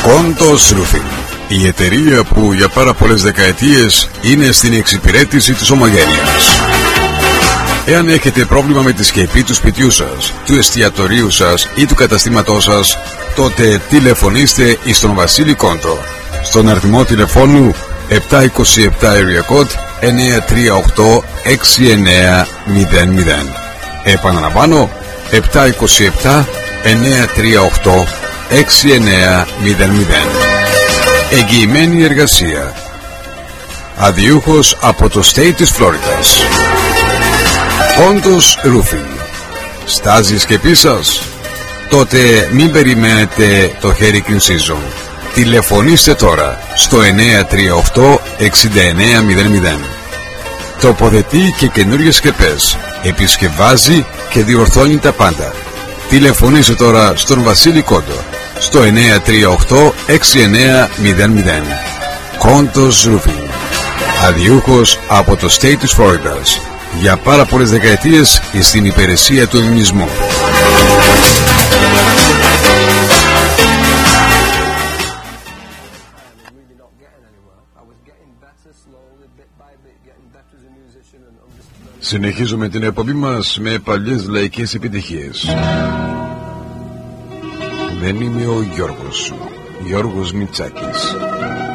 Κόντος Roofing, η εταιρεία που για πάρα πολλές δεκαετίες είναι στην εξυπηρέτηση της ομογένειας. Εάν έχετε πρόβλημα με τη σκεπή του σπιτιού σας, του εστιατορίου σας ή του καταστήματός σας, τότε τηλεφωνήστε στον Βασίλη Κόντο στον αριθμό τηλεφώνου 727 area code 938 6900. Επαναλαμβάνω, 727 938 6900. Εγγυημένη εργασία. Αδιούχος από το state της Φλόριδας. Κόντος Roofing. Στάζει η σκεπή σας? Τότε μην περιμένετε το hurricane season. Τηλεφωνήστε τώρα στο 938 6900. Τοποθετεί και καινούριες σκεπές, επισκευάζει και διορθώνει τα πάντα. Τηλεφωνήστε τώρα στον Βασίλη Κόντο στο 938 6900. Κόντος Roofing. Αδιούχος από το state της Φλόριδας. Για πάρα πολλές δεκαετίες στην υπηρεσία του ελληνισμού. Συνεχίζουμε την εκπομπή μας με παλιές λαϊκές επιτυχίες. Δεν είμαι ο Γιώργος Μητσάκης.